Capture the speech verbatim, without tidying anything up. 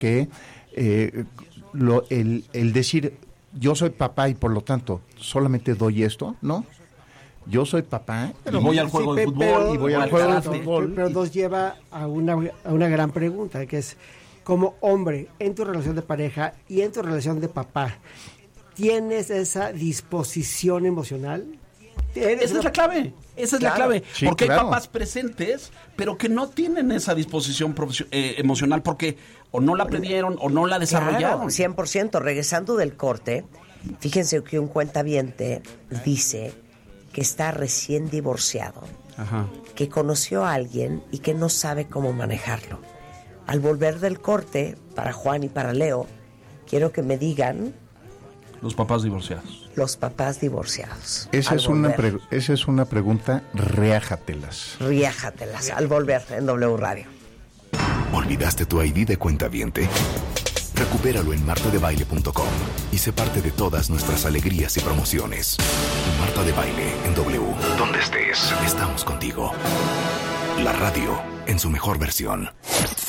que eh, lo, el, el decir yo soy papá y por lo tanto solamente doy esto, ¿no? Yo soy papá pero y voy al juego sí, de fútbol pero, y voy al juego karate. de fútbol. Pero, pero nos lleva a una, a una gran pregunta, que es, como hombre, en tu relación de pareja y en tu relación de papá, ¿tienes esa disposición emocional? Esa es la clave, esa es claro, la clave, sí, porque claro. hay papás presentes, pero que no tienen esa disposición eh, emocional, porque o no la aprendieron o no la desarrollaron. Claro, cien por ciento. Regresando del corte, fíjense que un cuentaviente dice que está recién divorciado, Ajá. que conoció a alguien y que no sabe cómo manejarlo. Al volver del corte, para Juan y para Leo, quiero que me digan... Los papás divorciados. Los papás divorciados. Esa, es una, pre- esa es una pregunta, riájatelas. Riájatelas, al volver en W Radio. ¿Olvidaste tu I D de cuentaviente? Recupéralo en marta de baile punto com y sé parte de todas nuestras alegrías y promociones. Marta de Baile en W. Donde estés, estamos contigo. La radio en su mejor versión.